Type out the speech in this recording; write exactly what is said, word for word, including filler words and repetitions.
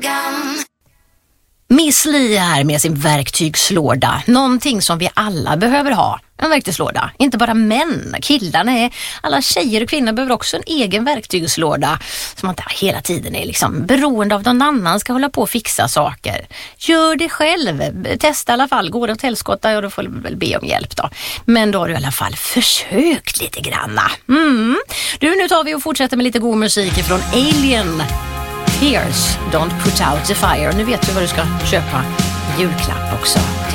Miss Li här med sin verktygslåda. Någonting som vi alla behöver ha. En verktygslåda. Inte bara män, killarna är. Alla tjejer och kvinnor behöver också en egen verktygslåda. Så man inte hela tiden är liksom beroende av någon annan ska hålla på och fixa saker. Gör det själv. Testa i alla fall. Går det åt helskotta, ja, då får du väl be om hjälp då. Men då har du i alla fall försökt lite granna. Mm. Du, nu tar vi och fortsätter med lite god musik från Alien. Tears, don't put out the fire. Nu vet du vad du ska köpa i julklapp också.